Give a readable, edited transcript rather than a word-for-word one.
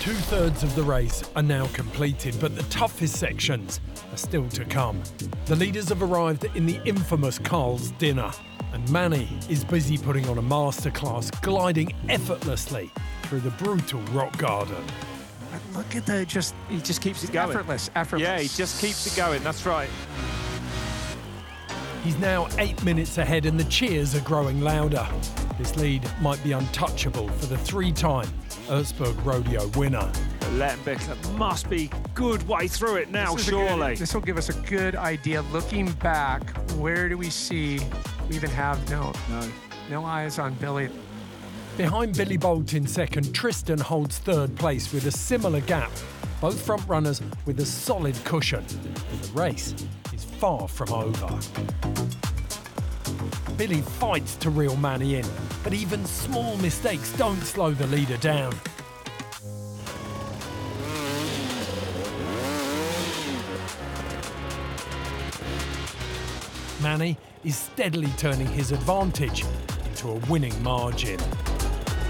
2/3 of the race are now completed, but the toughest sections are still to come. The leaders have arrived in the infamous Carl's Dinner, and Manny is busy putting on a masterclass, gliding effortlessly through the brutal rock garden. Look at that, he just keeps it going. Effortless. Yeah, he just keeps it going, that's right. He's now 8 minutes ahead and the cheers are growing louder. This lead might be untouchable for the 3-time Erzberg Rodeo winner. Lettenbeck must be good way through it now, surely. This will give us a good idea. Looking back, where do we see? We even have no eyes on Billy. Behind Billy Bolt in second, Tristan holds third place with a similar gap. Both front runners with a solid cushion. The race is far from over. Billy fights to reel Manny in, but even small mistakes don't slow the leader down. Manny is steadily turning his advantage into a winning margin.